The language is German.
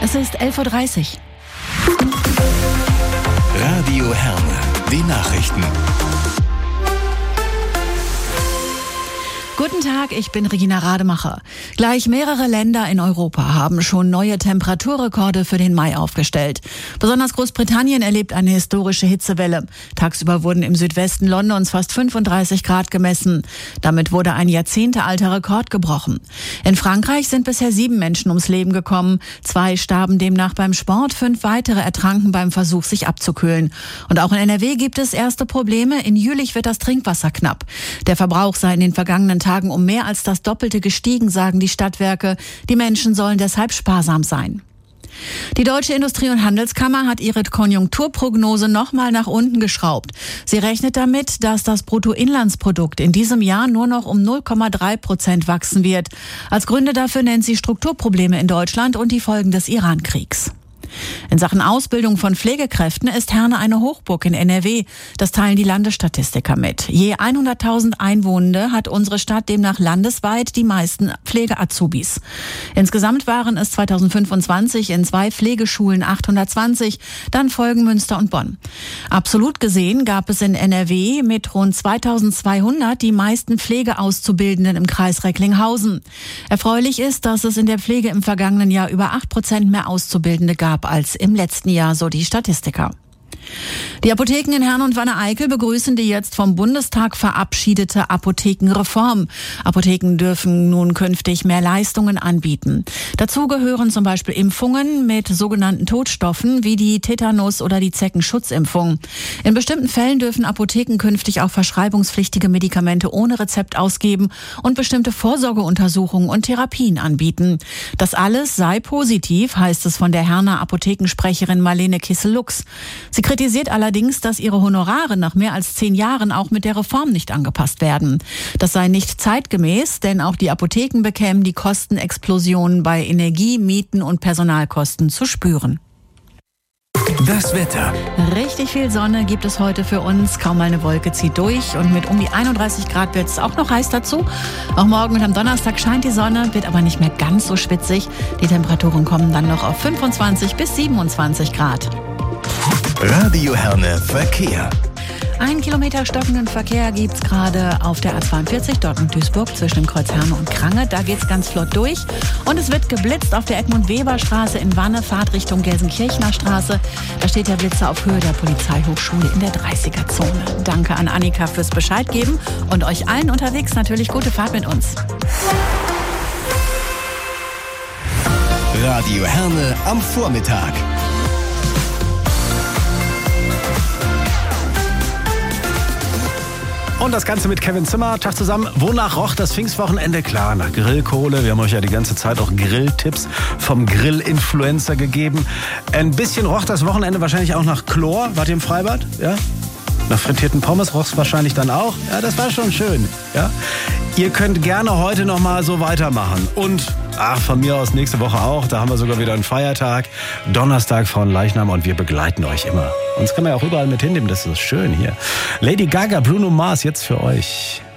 Es ist 11.30 Uhr. Radio Herne, die Nachrichten. Guten Tag, ich bin Regina Rademacher. Gleich mehrere Länder in Europa haben schon neue Temperaturrekorde für den Mai aufgestellt. Besonders Großbritannien erlebt eine historische Hitzewelle. Tagsüber wurden im Südwesten Londons fast 35 Grad gemessen. Damit wurde ein jahrzehntealter Rekord gebrochen. In Frankreich sind bisher 7 Menschen ums Leben gekommen. 2 starben demnach beim Sport, 5 weitere ertranken beim Versuch, sich abzukühlen. Und auch in NRW gibt es erste Probleme. In Jülich wird das Trinkwasser knapp. Der Verbrauch sei in den vergangenen Tagen um mehr als das Doppelte gestiegen, sagen die Stadtwerke. Die Menschen sollen deshalb sparsam sein. Die Deutsche Industrie- und Handelskammer hat ihre Konjunkturprognose nochmal nach unten geschraubt. Sie rechnet damit, dass das Bruttoinlandsprodukt in diesem Jahr nur noch um 0,3% wachsen wird. Als Gründe dafür nennt sie Strukturprobleme in Deutschland und die Folgen des Iran-Kriegs. In Sachen Ausbildung von Pflegekräften ist Herne eine Hochburg in NRW. Das teilen die Landesstatistiker mit. Je 100.000 Einwohnende hat unsere Stadt demnach landesweit die meisten Pflege-Azubis. Insgesamt waren es 2025 in 2 Pflegeschulen 820, dann folgen Münster und Bonn. Absolut gesehen gab es in NRW mit rund 2200 die meisten Pflegeauszubildenden im Kreis Recklinghausen. Erfreulich ist, dass es in der Pflege im vergangenen Jahr über 8% mehr Auszubildende gab als im letzten Jahr, so die Statistiker. Die Apotheken in Herne und Wanne-Eickel begrüßen die jetzt vom Bundestag verabschiedete Apothekenreform. Apotheken dürfen nun künftig mehr Leistungen anbieten. Dazu gehören zum Beispiel Impfungen mit sogenannten Todstoffen wie die Tetanus- oder die Zeckenschutzimpfung. In bestimmten Fällen dürfen Apotheken künftig auch verschreibungspflichtige Medikamente ohne Rezept ausgeben und bestimmte Vorsorgeuntersuchungen und Therapien anbieten. Das alles sei positiv, heißt es von der Herner Apothekensprecherin Marlene Kissel-Lux. Sie kritisiert allerdings, dass ihre Honorare nach mehr als 10 Jahren auch mit der Reform nicht angepasst werden. Das sei nicht zeitgemäß, denn auch die Apotheken bekämen die Kostenexplosionen bei Energie, Mieten und Personalkosten zu spüren. Das Wetter. Richtig viel Sonne gibt es heute für uns. Kaum mal eine Wolke zieht durch und mit um die 31 Grad wird es auch noch heiß dazu. Auch morgen und am Donnerstag scheint die Sonne, wird aber nicht mehr ganz so schwitzig. Die Temperaturen kommen dann noch auf 25 bis 27 Grad. Radio Herne Verkehr. 1 Kilometer stockenden Verkehr gibt's gerade auf der A42 Dortmund-Duisburg zwischen dem Kreuz Herne und Krange. Da geht's ganz flott durch. Und es wird geblitzt auf der Edmund-Weber-Straße in Wanne, Fahrtrichtung Gelsenkirchener Straße. Da steht der Blitzer auf Höhe der Polizeihochschule in der 30er-Zone. Danke an Annika fürs Bescheid geben und euch allen unterwegs natürlich gute Fahrt mit uns. Radio Herne am Vormittag. Und das Ganze mit Kevin Zimmer. Tag zusammen. Wonach roch das Pfingstwochenende? Klar, nach Grillkohle. Wir haben euch ja die ganze Zeit auch Grilltipps vom Grill-Influencer gegeben. Ein bisschen roch das Wochenende wahrscheinlich auch nach Chlor. Wart ihr im Freibad? Ja? Nach frittierten Pommes roch es wahrscheinlich dann auch. Ja, das war schon schön. Ja? Ihr könnt gerne heute noch mal so weitermachen. Und von mir aus nächste Woche auch. Da haben wir sogar wieder einen Feiertag. Donnerstag Frauenleichnam und wir begleiten euch immer. Uns kann man ja auch überall mit hinnehmen. Das ist schön hier. Lady Gaga, Bruno Mars jetzt für euch.